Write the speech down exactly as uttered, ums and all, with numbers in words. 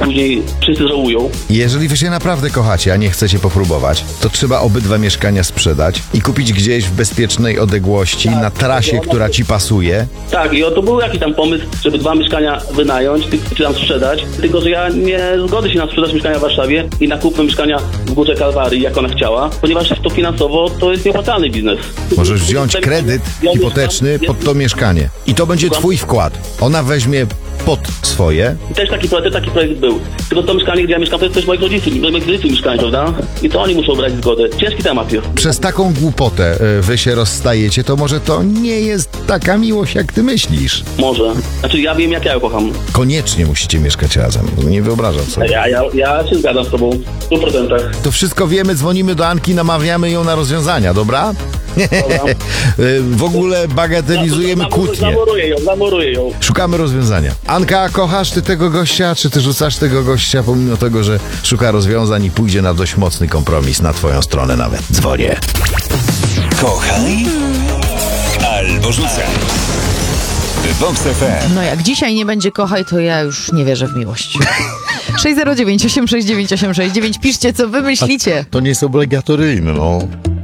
później wszyscy żałują. Jeżeli wy się naprawdę kochacie, a nie chcecie popróbować, to trzeba obydwa mieszkania sprzedać i kupić gdzieś w bezpiecznej odległości, Tak, na trasie, to- która ci pasuje. Tak, i to był jakiś tam pomysł, żeby dwa mieszkania wynająć, ty- czy tam sprzedać. Tylko, że ja nie zgodzę się na sprzedaż mieszkania w Warszawie i na kupno mieszkania w Górze Kalwarii, jak ona chciała, ponieważ to finansowo to jest nieopłacalny biznes. Możesz wziąć kredyt hipoteczny pod to mieszkanie. I to będzie twój wkład. Ona weźmie pod swoje. I też taki projekt, taki projekt był. Tylko to mieszkanie, gdzie ja mieszkam, to jest też moich rodziców, moich rodziców mieszkanie, prawda? I to oni muszą brać zgodę. Ciężki temat jest. Przez taką głupotę y, wy się rozstajecie, to może to nie jest taka miłość, jak ty myślisz. Może. Znaczy ja wiem, jak ja ją kocham. Koniecznie musicie mieszkać razem. Nie wyobrażam sobie. Ja, ja, ja się zgadzam z tobą. W stu procentach. To wszystko wiemy, dzwonimy do Anki, namawiamy ją na rozwiązania, dobra? Dobra. Y, w ogóle bagatelizujemy kłótnię. Zamoruję ją, zamoruję ją. Szukamy rozwiązania. Anka, kochasz ty tego gościa, czy ty rzucasz tego gościa, pomimo tego, że szuka rozwiązań i pójdzie na dość mocny kompromis na twoją stronę nawet? Dzwonię. Kochaj albo rzucaj. Vox F M. No jak dzisiaj nie będzie kochaj, to ja już nie wierzę w miłość. sześć zero dziewięć osiem sześć dziewięć osiem sześć dziewięć. Piszcie, co wy myślicie. To nie jest obligatoryjne, no.